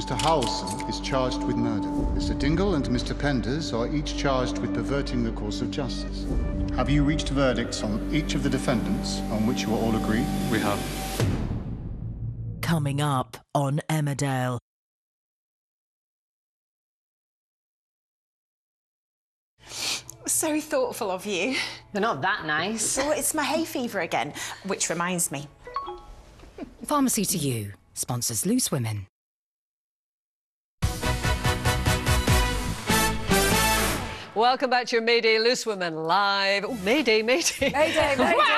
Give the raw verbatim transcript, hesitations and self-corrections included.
Mister Howelson is charged with murder. Mister Dingle and Mister Penders are each charged with perverting the course of justice. Have you reached verdicts on each of the defendants on which you are all agreed? We have. Coming up on Emmerdale. So thoughtful of you. They're not that nice. So it's my hay fever again, which reminds me. Pharmacy to You sponsors Loose Women. Welcome back to your Mayday Loose Women live. Oh, Mayday, Mayday. Mayday, Mayday.